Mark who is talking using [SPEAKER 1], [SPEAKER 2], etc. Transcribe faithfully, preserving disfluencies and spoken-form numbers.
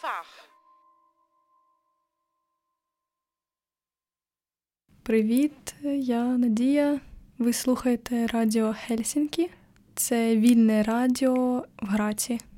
[SPEAKER 1] Привіт, я Надія. Ви слухаєте радіо Хельсінкі. Це вільне радіо в Граці.